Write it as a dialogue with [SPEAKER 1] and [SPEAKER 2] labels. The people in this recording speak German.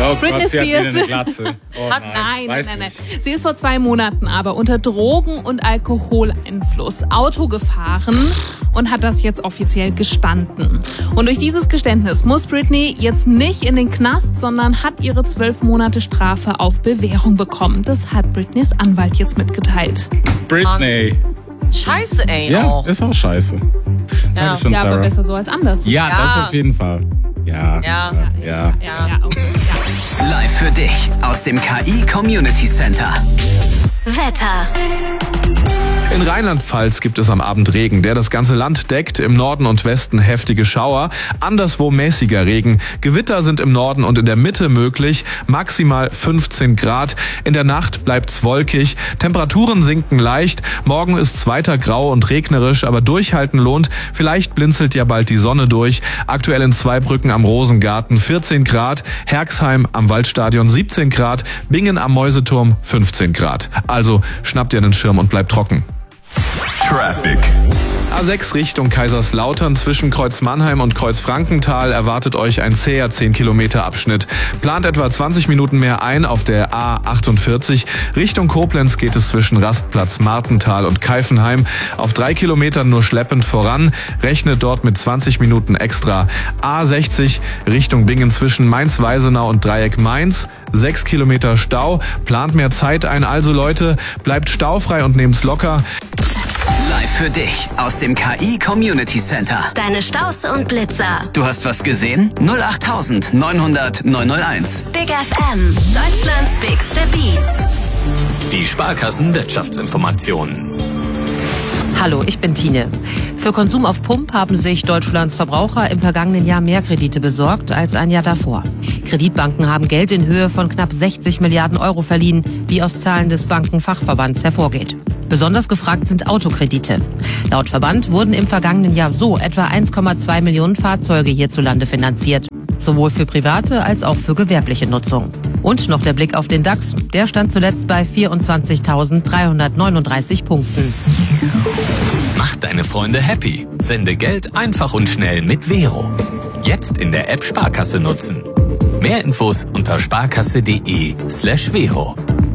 [SPEAKER 1] Oh
[SPEAKER 2] Britney
[SPEAKER 1] Gott, sie hat wieder
[SPEAKER 2] Spears.
[SPEAKER 1] eine Glatze. Oh
[SPEAKER 2] Nein. Sie ist vor 2 Monaten aber unter Drogen- und Alkoholeinfluss Auto gefahren und hat das jetzt offiziell gestanden. Und durch dieses Geständnis muss Britney jetzt nicht in den Knast, sondern hat ihre 12 Monate Strafe auf Bewährung bekommen. Das hat Britneys Anwalt jetzt mitgeteilt.
[SPEAKER 1] Britney.
[SPEAKER 3] Scheiße, ey.
[SPEAKER 1] Ja,
[SPEAKER 3] auch.
[SPEAKER 1] ist auch scheiße.
[SPEAKER 3] Ja.
[SPEAKER 1] Dankeschön,
[SPEAKER 2] Ja, aber
[SPEAKER 1] Sarah.
[SPEAKER 2] besser so als anders.
[SPEAKER 1] Ja,
[SPEAKER 3] Ja.
[SPEAKER 1] das auf jeden Fall. Ja.
[SPEAKER 3] Ja.
[SPEAKER 2] Ja, okay. Ja.
[SPEAKER 4] Live für dich aus dem KI Community Center.
[SPEAKER 5] Wetter.
[SPEAKER 6] In Rheinland-Pfalz gibt es am Abend Regen, der das ganze Land deckt. Im Norden und Westen heftige Schauer, anderswo mäßiger Regen. Gewitter sind im Norden und in der Mitte möglich, maximal 15 Grad. In der Nacht bleibt's wolkig, Temperaturen sinken leicht. Morgen ist weiter grau und regnerisch, aber durchhalten lohnt. Vielleicht blinzelt ja bald die Sonne durch. Aktuell in Zweibrücken am Rosengarten 14 Grad, Herxheim am Waldstadion 17 Grad, Bingen am Mäuseturm 15 Grad. Also schnappt ihr einen Schirm und bleibt trocken.
[SPEAKER 7] Traffic.
[SPEAKER 6] A6 Richtung Kaiserslautern zwischen Kreuz Mannheim und Kreuz Frankenthal erwartet euch ein zäher 10 Kilometer Abschnitt. Plant etwa 20 Minuten mehr ein auf der A48. Richtung Koblenz geht es zwischen Rastplatz Martental und Keifenheim auf 3 Kilometern nur schleppend voran. Rechnet dort mit 20 Minuten extra. A60 Richtung Bingen zwischen Mainz-Weisenau und Dreieck Mainz. 6 Kilometer Stau. Plant mehr Zeit ein. Also Leute, bleibt staufrei und nehmt's locker.
[SPEAKER 4] Live für dich aus dem KI Community Center.
[SPEAKER 5] Deine Staus und Blitzer.
[SPEAKER 4] Du hast was gesehen? 08900 901.
[SPEAKER 5] Big FM. Deutschlands bigste Beats.
[SPEAKER 8] Die Sparkassen-Wirtschaftsinformationen.
[SPEAKER 3] Hallo, ich bin Tine. Für Konsum auf Pump haben sich Deutschlands Verbraucher im vergangenen Jahr mehr Kredite besorgt als ein Jahr davor. Kreditbanken haben Geld in Höhe von knapp 60 Milliarden Euro verliehen, wie aus Zahlen des Bankenfachverbands hervorgeht. Besonders gefragt sind Autokredite. Laut Verband wurden im vergangenen Jahr so etwa 1,2 Millionen Fahrzeuge hierzulande finanziert. Sowohl für private als auch für gewerbliche Nutzung. Und noch der Blick auf den DAX. Der stand zuletzt bei 24.339 Punkten.
[SPEAKER 8] Mach deine Freunde happy. Sende Geld einfach und schnell mit Vero. Jetzt in der App Sparkasse nutzen. Mehr Infos unter sparkasse.de/Vero.